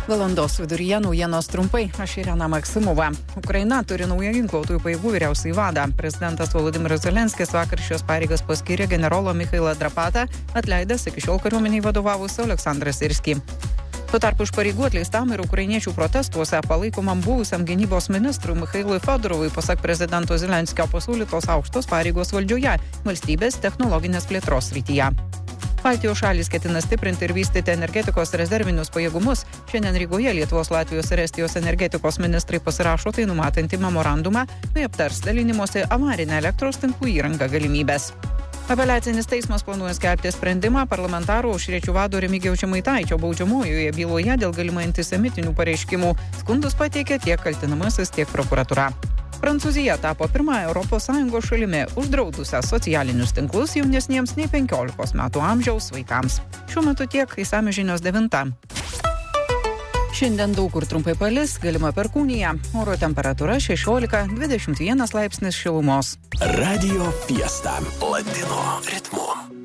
Valandos viduryje naujienos trumpai. Aš Irena Maksimova. Ukraina turi naują ginkluotųjų pajėgų vyriausiai vadą. Prezidentas Volodymyras Zelenskis vakar šios pareigas paskyrė generolą Michailą Drapatą, atleidęs iki šiol kariuomeniai vadovavusį Oleksandrą Sirskį. Tuo tarpu iš pareigų atleistam ir ukrainiečių protestuose palaikomam buvusiam gynybos ministrui Michailui Fedorovui pasak prezidento Zelenskio pasiūlytos aukštos pareigos valdžioje valstybės technologinės plėtros srityje. Baltijos šalys ketina stiprinti ir vystyti energetikos rezervinius pajėgumus. Šiandien Rygoje Lietuvos, Latvijos ir Estijos energetikos ministrai pasirašo tai numatantį memorandumą, bei aptars dalinimosi avarinę elektros tinklų įrangą galimybės. Apeliacinis teismas planuoja skelbti sprendimą parlamentaro aušriečių vado Remigijaus Žemaitaičio baudžiamojoje byloje dėl galimai antisemitinių pareiškimų. Skundus pateikė tiek kaltinamasis, tiek prokuratūra. Prancūzija tapo pirmąją ES šalimi uždraudusią socialinius tinklus jaunesniems nei 15 metų amžiaus vaikams. Šiuo metu tiek, išsamios žinios 9. Šiandien daug kur trumpai palis, galima perkūnija. Oro temperatūra 16–21 laipsnis šilumos. Radio Fiesta Latino ritmu.